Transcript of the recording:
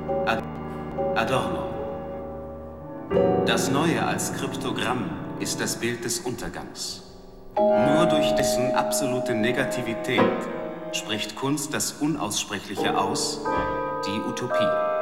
Adorno. Das Neue als Kryptogramm ist das Bild des Untergangs. Nur durch dessen absolute Negativität spricht Kunst das Unaussprechliche aus, die Utopie.